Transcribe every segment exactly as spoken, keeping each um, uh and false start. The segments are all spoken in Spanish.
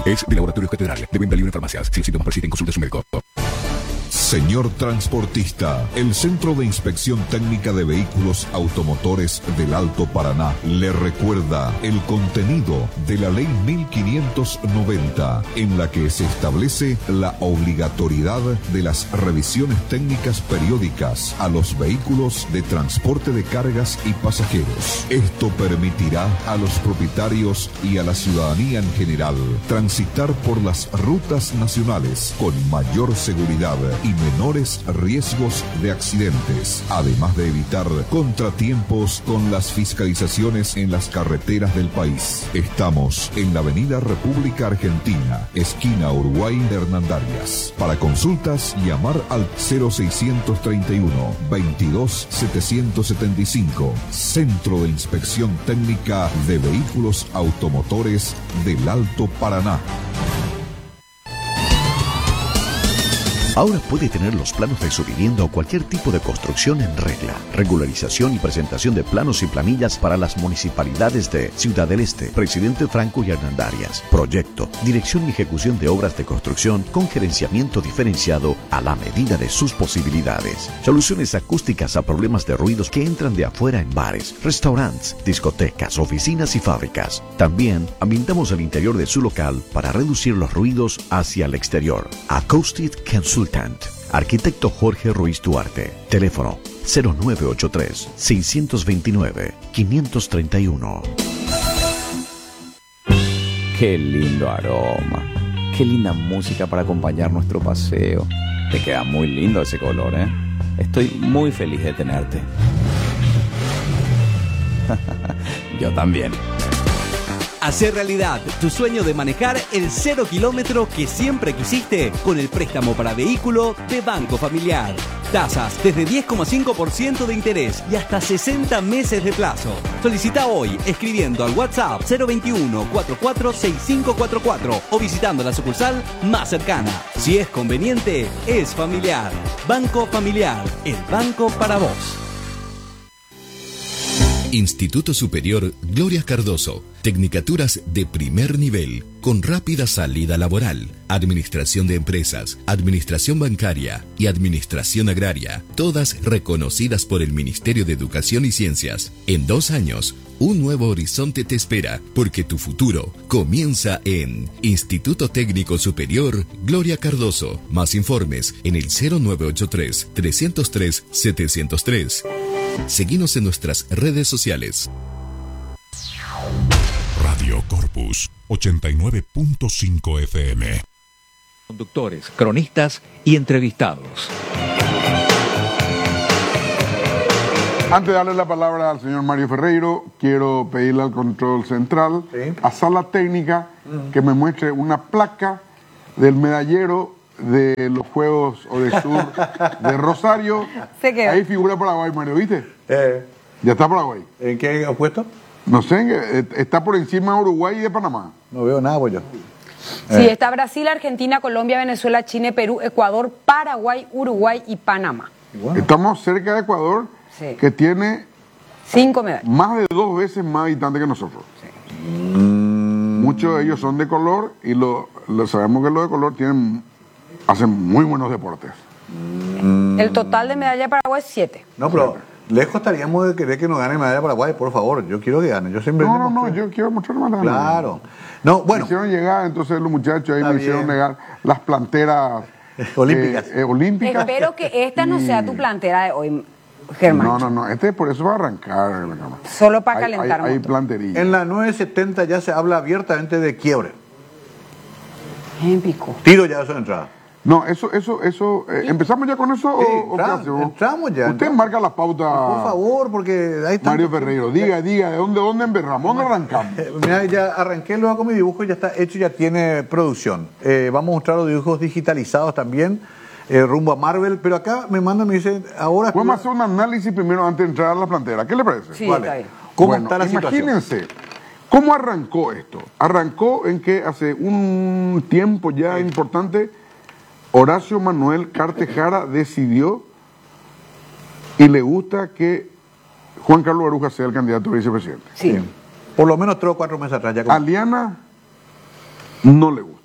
Es de Laboratorios Catedral. De venta libre en farmacias. Si los síntomas persisten, consulte a su médico. Señor transportista, el Centro de Inspección Técnica de Vehículos Automotores del Alto Paraná le recuerda el contenido de la Ley mil quinientos noventa, en la que se establece la obligatoriedad de las revisiones técnicas periódicas a los vehículos de transporte de cargas y pasajeros. Esto permitirá a los propietarios y a la ciudadanía en general transitar por las rutas nacionales con mayor seguridad y menores riesgos de accidentes, además de evitar contratiempos con las fiscalizaciones en las carreteras del país. Estamos en la Avenida República Argentina, esquina Uruguay de Hernandarias. Para consultas, llamar al cero seiscientos treinta y uno, veintidós, setecientos setenta y cinco. Centro de Inspección Técnica de Vehículos Automotores del Alto Paraná. Ahora puede tener los planos de su vivienda o cualquier tipo de construcción en regla. Regularización y presentación de planos y planillas para las municipalidades de Ciudad del Este, Presidente Franco y Hernandarias. Proyecto, dirección y ejecución de obras de construcción con gerenciamiento diferenciado a la medida de sus posibilidades. Soluciones acústicas a problemas de ruidos que entran de afuera en bares, restaurantes, discotecas, oficinas y fábricas. También ambientamos el interior de su local para reducir los ruidos hacia el exterior. Acoustic Consultant. Arquitecto Jorge Ruiz Duarte. Teléfono cero nueve ocho tres, seis dos nueve, cinco tres uno. Qué lindo aroma. Qué linda música para acompañar nuestro paseo. Te queda muy lindo ese color, ¿eh? Estoy muy feliz de tenerte. Yo también. Hacer realidad tu sueño de manejar el cero kilómetro que siempre quisiste con el préstamo para vehículo de Banco Familiar. Tasas desde diez coma cinco por ciento de interés y hasta sesenta meses de plazo. Solicita hoy escribiendo al WhatsApp cero veintiuno, cuarenta y cuatro, sesenta y cinco cuarenta y cuatro o visitando la sucursal más cercana. Si es conveniente, es familiar. Banco Familiar, el banco para vos. Instituto Superior Gloria Cardoso. Tecnicaturas de primer nivel, con rápida salida laboral. Administración de empresas, administración bancaria y administración agraria. Todas reconocidas por el Ministerio de Educación y Ciencias. En dos años, un nuevo horizonte te espera, porque tu futuro comienza en Instituto Técnico Superior Gloria Cardoso. Más informes en el cero nueve ocho tres, tres cero tres, siete cero tres. Seguinos en nuestras redes sociales. Radio Corpus ochenta y nueve punto cinco F M. Conductores, cronistas y entrevistados. Antes de darle la palabra al señor Mario Ferreiro, quiero pedirle al control central, ¿sí?, a Sala Técnica, uh-huh, que me muestre una placa del medallero de los Juegos Odesur de Rosario. Ahí figura Paraguay, Mario, ¿viste? Eh, ya está Paraguay. ¿En qué opuesto? No sé, está por encima de Uruguay y de Panamá. No veo nada, pues yo. Sí, eh. está Brasil, Argentina, Colombia, Venezuela, Chile, Perú, Ecuador, Paraguay, Uruguay y Panamá. Bueno. Estamos cerca de Ecuador, sí, que tiene cinco medallas, más de dos veces más habitantes que nosotros. Sí. Mm. Muchos de ellos son de color y lo, lo sabemos que los de color tienen, hacen muy buenos deportes. Mm. El total de medalla de Paraguay es siete. No, pero lejos estaríamos de querer que nos gane medalla de Paraguay, por favor. Yo quiero que gane. Yo siempre no, no, no, yo quiero mostrar más. Claro. No, bueno. Me hicieron llegar, entonces los muchachos ahí me bien. hicieron negar las planteras olímpicas. Eh, eh, olímpicas. Espero que esta no y... sea tu plantera de hoy, Germán. No, no, no, este por eso va a arrancar. Solo para hay, calentar. Hay, hay plantería. En la nueve setenta ya se habla abiertamente de quiebre. Épico. Tiro ya eso de entrada. No, eso, eso, eso, eh, ¿empezamos ya con eso? Sí, o, entramos, o entramos ya. Usted entramos. marca la pauta. Por favor, porque ahí está. Mario Ferreiro, diga, diga, ¿de dónde, dónde emberramos? ¿Dónde arrancamos? Mira, ya arranqué luego con mi dibujo, ya está hecho, ya tiene producción. Eh, vamos a mostrar los dibujos digitalizados también, eh, rumbo a Marvel, pero acá me mandan, me dicen, ahora... Podemos hacer un análisis primero antes de entrar a la plantera, ¿qué le parece? Sí, vale. está bien. ¿Cómo bueno, está la imagínense, situación? ¿cómo arrancó esto? Arrancó en que hace un tiempo ya sí. importante... Horacio Manuel Cartejara decidió y le gusta que Juan Carlos Baruja sea el candidato a vicepresidente. Sí. Bien. Por lo menos tres o cuatro meses atrás. Ya con... A Liana no le gusta.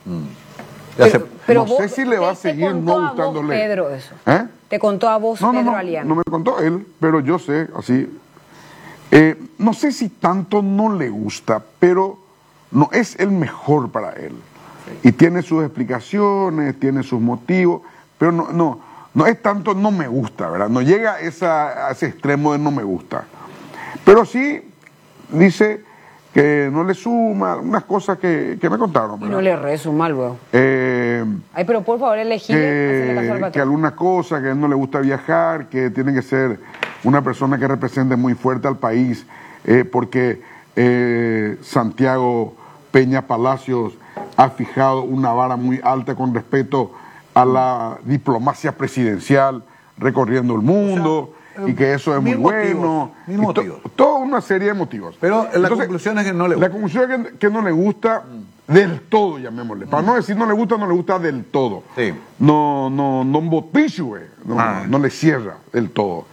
Ya se- Pero, pero no vos- sé si le va a te- te seguir contó no a vos, gustándole. Pedro, eso. ¿Eh? Te contó a vos, No, no, Pedro no, Aliana. no me contó él, pero yo sé, así. Eh, no sé si tanto no le gusta, pero no es el mejor para él. Y tiene sus explicaciones, tiene sus motivos, pero no, no, no es tanto no me gusta, ¿verdad? No llega a, esa, a ese extremo de no me gusta. Pero sí dice que no le suma unas cosas que, que me contaron, Y ¿verdad? no le rezo mal, luego. Eh, Ay, pero por favor, elegí. que, que alguna cosa, que a él no le gusta viajar, que tiene que ser una persona que represente muy fuerte al país, eh, porque eh, Santiago Peña Palacios ha fijado una vara muy alta con respecto a la diplomacia presidencial recorriendo el mundo, O sea, y que eso es muy mil bueno. motivos, mil y to- motivos. Toda una serie de motivos. Pero la conclusión es que no le gusta. La conclusión es que, que no le gusta del todo, llamémosle. Para no decir no le gusta, no le gusta del todo. Sí. No, no, no botichue, no, Ah. no le cierra del todo.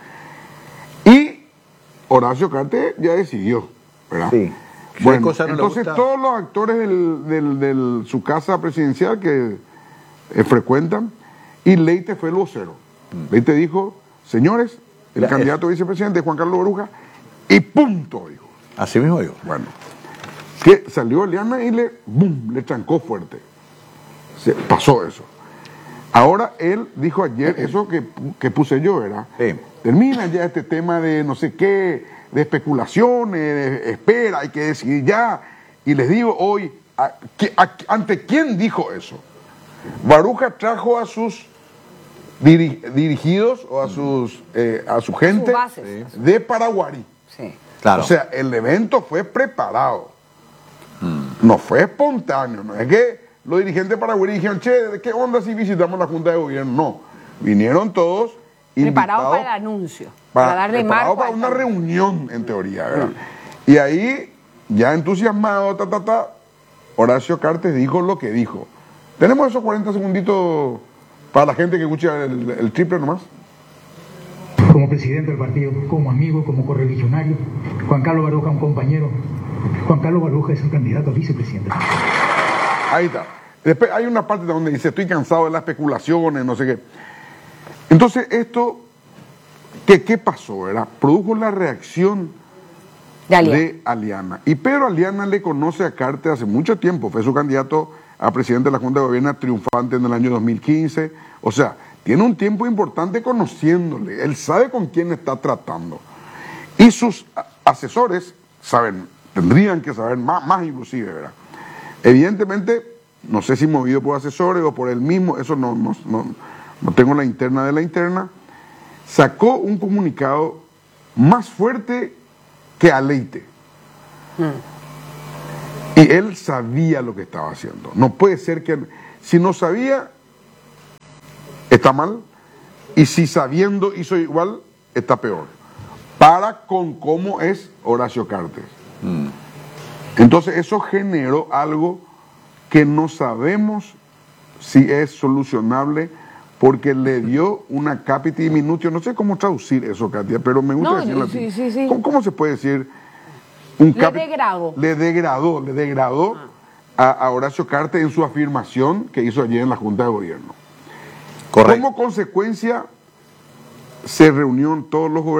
Y Horacio Cartes ya decidió, ¿verdad? Sí. ¿Qué Bueno, cosa no le entonces gusta? todos los actores del, del, del- su casa presidencial que eh, frecuentan, y Leite fue el vocero. Leite dijo, señores, el Ya, candidato a vicepresidente es Juan Carlos Baruja, y punto, dijo. Así mismo digo. Bueno, que salió Eliana y le, boom, le trancó fuerte. Se, pasó eso. Ahora él dijo ayer, eso que, que puse yo, ¿verdad? Sí. Termina ya este tema de no sé qué, de especulaciones, de espera, hay que decidir ya. Y les digo hoy, ¿a, qué- a- ¿ante quién dijo eso? Baruja trajo a sus diri- dirigidos o a sus eh, a su gente Sus bases. de Paraguarí. Sí. Claro. O sea, el evento fue preparado. No fue espontáneo. No es que los dirigentes paraguayos dijeron, che, ¿de qué onda si visitamos la Junta de Gobierno? No. Vinieron todos Preparado invitados para el anuncio. Para, darle preparado marco. para a una esta- reunión, en teoría, ¿verdad? Y ahí, ya entusiasmado, ta, ta, ta, Horacio Cartes dijo lo que dijo. ¿Tenemos esos cuarenta segunditos para la gente que escucha el, el triple nomás? Como presidente del partido, como amigo, como correligionario, Juan Carlos Baruja, un compañero. Juan Carlos Baruja es el candidato a vicepresidente. Ahí está. Después hay una parte donde dice, estoy cansado de las especulaciones, no sé qué. Entonces, esto, ¿qué, qué pasó? ¿Verdad? Produjo la reacción De Aliana. de Aliana. Y Pedro Aliana le conoce a Cartes hace mucho tiempo. Fue su candidato a presidente de la Junta de Gobierno triunfante en el año dos mil quince. O sea, tiene un tiempo importante conociéndole. Él sabe con quién está tratando. Y sus a- asesores saben, tendrían que saber más, más inclusive, ¿verdad? Evidentemente, no sé si movido por asesores o por él mismo, eso no, no, no, no tengo la interna de la interna, sacó un comunicado más fuerte que a Leite. Y él sabía lo que estaba haciendo. No puede ser que, si no sabía, está mal, y si sabiendo hizo igual, está peor. Para con cómo es Horacio Cartes. Entonces eso generó algo que no sabemos si es solucionable, porque le dio una capiti minutio, no sé cómo traducir eso, Katia, pero me gusta No, decirlo sí, así. sí, sí. ¿Cómo, cómo se puede decir? Un Le capi- degradó. Le degradó, le degradó a, a Horacio Cartes en su afirmación que hizo ayer en la Junta de Gobierno. Correcto. Como consecuencia, se reunieron todos los gobernadores